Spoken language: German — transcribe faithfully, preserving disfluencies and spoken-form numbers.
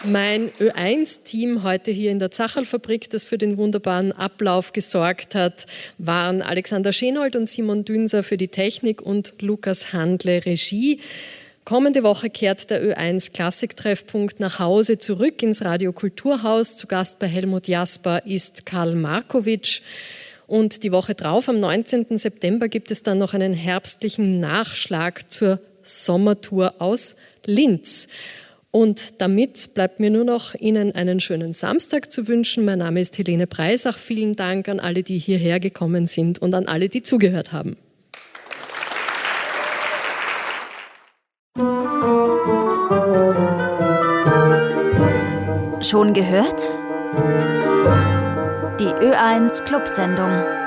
Mein Ö eins Team heute hier in der Zacherl-Fabrik, das für den wunderbaren Ablauf gesorgt hat, waren Alexander Schenold und Simon Dünser für die Technik und Lukas Handle Regie. Kommende Woche kehrt der Ö eins Klassiktreffpunkt nach Hause zurück ins Radio Kulturhaus. Zu Gast bei Helmut Jasper ist Karl Markowitsch. Und die Woche drauf, am neunzehnten September, gibt es dann noch einen herbstlichen Nachschlag zur Sommertour aus Linz. Und damit bleibt mir nur noch Ihnen einen schönen Samstag zu wünschen. Mein Name ist Helene Breisach. Vielen Dank an alle, die hierher gekommen sind und an alle, die zugehört haben. Schon gehört? Die Ö eins Clubsendung.